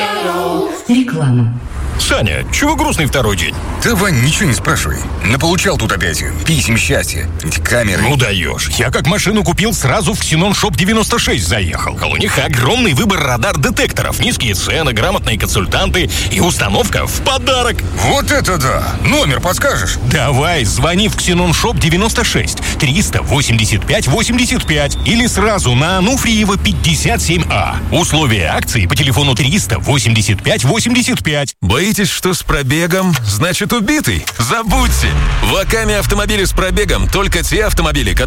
Реклама. Саня, чего грустный второй день? Да, Вань, ничего не спрашивай. Наполучал тут опять писем счастья. Эти камеры. Ну даешь. Я как машину купил, сразу в Xenon Shop 96 заехал. А у них огромный выбор радар-детекторов, низкие цены, грамотные консультанты и установка в подарок. Вот это да! Номер подскажешь? Давай, звони в Xenon Shop 96 385 85 или сразу на Ануфриева 57А. Условия акции по телефону 385 85. Боитесь, что с пробегом, значит убитый? Забудьте! В Акаме автомобили с пробегом только те автомобили, которые